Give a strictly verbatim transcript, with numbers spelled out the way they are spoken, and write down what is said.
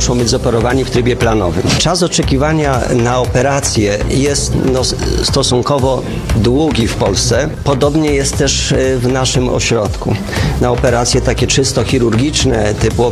muszą być zoperowani w trybie planowym. Czas oczekiwania na operację jest no, stosunkowo długi w Polsce. Podobnie jest też w naszym ośrodku. Na operacje takie czysto chirurgiczne typu